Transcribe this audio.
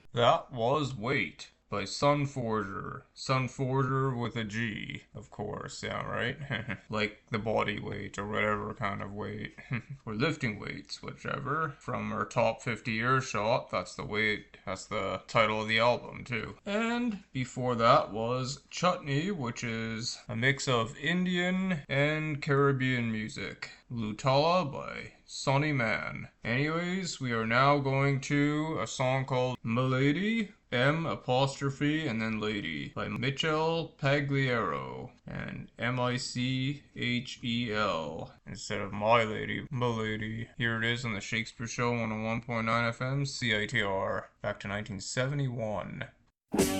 That was Wait by Sunforger. Sunforger with a G, of course, yeah, right? Like the body weight or whatever kind of weight. Or lifting weights, whichever. From our top 50 earshot, that's the weight. That's the title of the album, too. And before that was Chutney, which is a mix of Indian and Caribbean music. Lutala by Sonny Man. Anyways, we are now going to a song called Milady, M apostrophe and then Lady by Mitchell Pagliaro and Michel instead of My Lady, Milady. Here it is on the Shakespeare Show 101.9 FM CITR back to 1971.